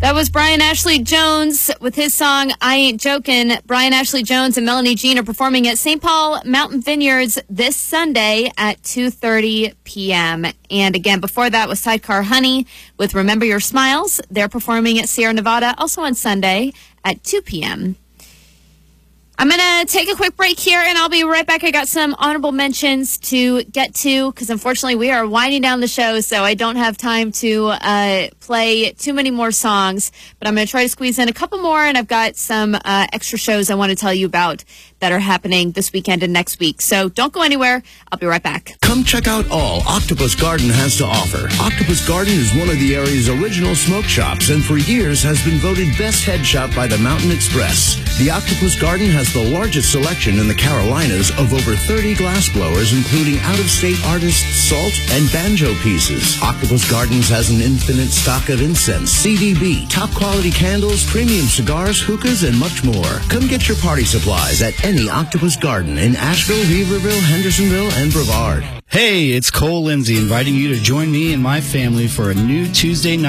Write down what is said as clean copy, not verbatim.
That was Brian Ashley Jones with his song, I Ain't Jokin'. Brian Ashley Jones and Melanie Jean are performing at St. Paul Mountain Vineyards this Sunday at 2:30 p.m. And again, before that was Sidecar Honey with Remember Your Smiles. They're performing at Sierra Nevada also on Sunday at 2 p.m. I'm going to take a quick break here, and I'll be right back. I got some honorable mentions to get to, because unfortunately we are winding down the show, so I don't have time to play too many more songs. But I'm going to try to squeeze in a couple more, and I've got some extra shows I want to tell you about that are happening this weekend and next week. So don't go anywhere. I'll be right back. Come check out all Octopus Garden has to offer. Octopus Garden is one of the area's original smoke shops, and for years has been voted best head shop by the Mountain Express. The Octopus Garden has the largest selection in the Carolinas of over 30 glass blowers, including out-of-state artists' salt and banjo pieces. Octopus Gardens has an infinite stock of incense, CDB, top-quality candles, premium cigars, hookahs, and much more. Come get your party supplies at any Octopus Garden in Asheville, Weaverville, Hendersonville, and Brevard. Hey, it's Cole Lindsay inviting you to join me and my family for a new Tuesday night